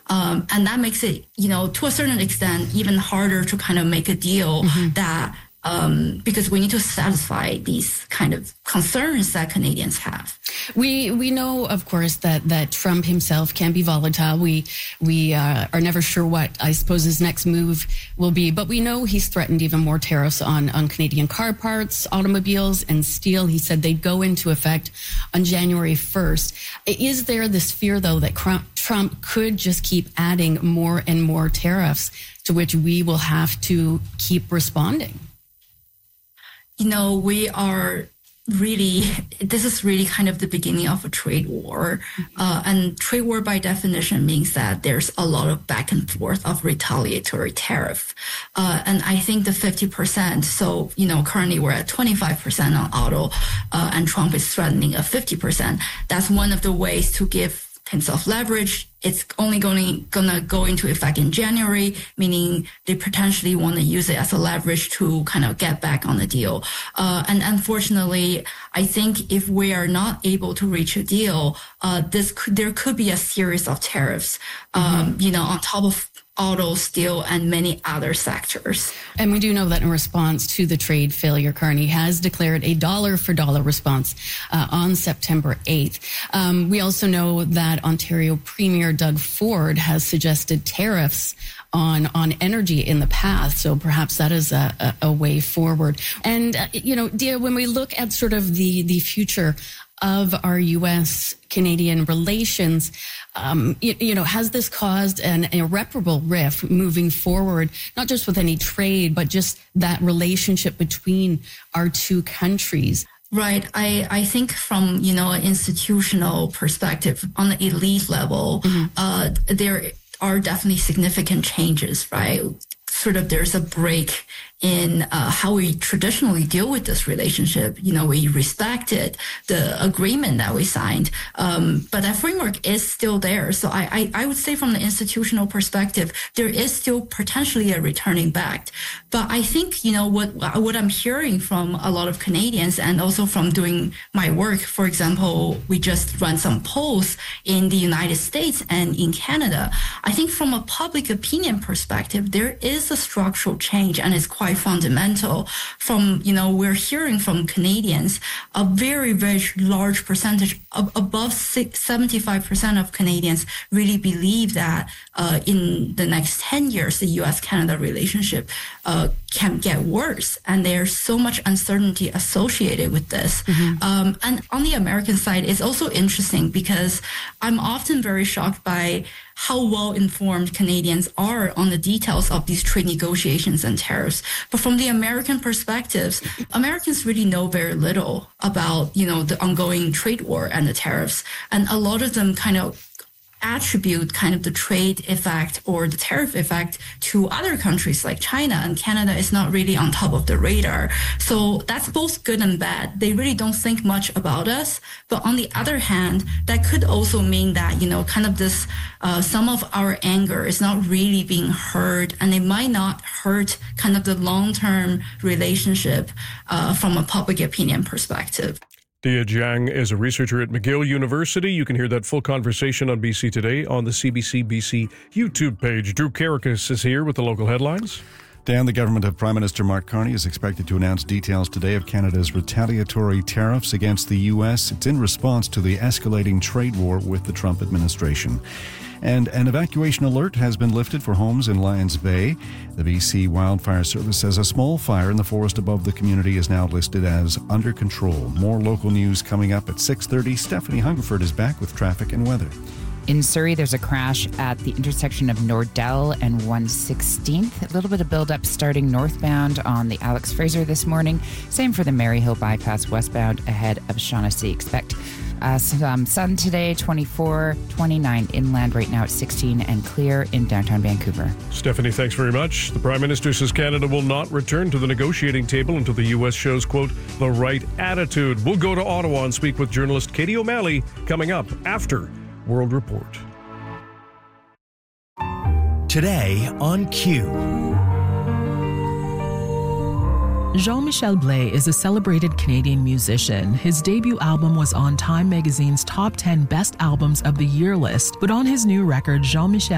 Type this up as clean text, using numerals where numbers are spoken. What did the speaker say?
And that makes it, to a certain extent, even harder to kind of make a deal that because we need to satisfy these kind of concerns that Canadians have. We know, of course, that Trump himself can be volatile. We are never sure what, I suppose, his next move will be. But we know he's threatened even more tariffs on Canadian car parts, automobiles, and steel. He said they'd go into effect on January 1st. Is there this fear, though, that Trump could just keep adding more and more tariffs to which we will have to keep responding? This is really kind of the beginning of a trade war. And trade war by definition means that there's a lot of back and forth of retaliatory tariff. And I think the 50%, so, currently we're at 25% on auto, and Trump is threatening a 50%. That's one of the ways to give himself leverage. It's only gonna go into effect in January, meaning they potentially want to use it as a leverage to kind of get back on the deal. And unfortunately, I think if we are not able to reach a deal, there could be a series of tariffs, on top of auto, steel, and many other sectors. And we do know that in response to the trade failure, Carney has declared a dollar-for-dollar response on September 8th. We also know that Ontario Premier Doug Ford has suggested tariffs on energy in the past, so perhaps that is a way forward. And, Dia, when we look at sort of the future of our U.S.-Canadian relations, has this caused an irreparable rift moving forward, not just with any trade, but just that relationship between our two countries? Right. I think from, an institutional perspective, on the elite level, there are definitely significant changes, right? Sort of there's a break in how we traditionally deal with this relationship. We respected the agreement that we signed, but that framework is still there. So I would say from the institutional perspective, there is still potentially a returning back. But I think, what I'm hearing from a lot of Canadians and also from doing my work, for example, we just run some polls in the United States and in Canada. I think from a public opinion perspective, there is a structural change, and it's quite fundamental. From, we're hearing from Canadians, a very, very large percentage, above 75% of Canadians really believe that in the next 10 years, the U.S.-Canada relationship can get worse. And there's so much uncertainty associated with this. And on the American side, it's also interesting because I'm often very shocked by how well-informed Canadians are on the details of these trade negotiations and tariffs. But from the American perspectives, Americans really know very little about, the ongoing trade war and the tariffs. And a lot of them kind of attribute kind of the trade effect or the tariff effect to other countries like China, and Canada is not really on top of the radar. So that's both good and bad. They really don't think much about us. But on the other hand, that could also mean that, kind of this, some of our anger is not really being heard, and it might not hurt kind of the long-term relationship from a public opinion perspective. Dia Jiang is a researcher at McGill University. You can hear that full conversation on BC Today on the CBC BC YouTube page. Drew Karakas is here with the local headlines. Dan, the government of Prime Minister Mark Carney is expected to announce details today of Canada's retaliatory tariffs against the U.S. It's in response to the escalating trade war with the Trump administration. And an evacuation alert has been lifted for homes in Lions Bay. The BC Wildfire Service says a small fire in the forest above the community is now listed as under control. More local news coming up at 6:30. Stephanie Hungerford is back with traffic and weather. In Surrey, there's a crash at the intersection of Nordell and 116th. A little bit of buildup starting northbound on the Alex Fraser this morning. Same for the Maryhill bypass westbound ahead of Shaughnessy. Expect some sun today, 24, 29 inland right now at 16, and clear in downtown Vancouver. Stephanie, thanks very much. The Prime Minister says Canada will not return to the negotiating table until the U.S. shows, quote, the right attitude. We'll go to Ottawa and speak with journalist Katie O'Malley coming up after World Report. Today on Q. Jean-Michel Blais is a celebrated Canadian musician. His debut album was on Time magazine's top 10 best albums of the year list, but on his new record, Jean-Michel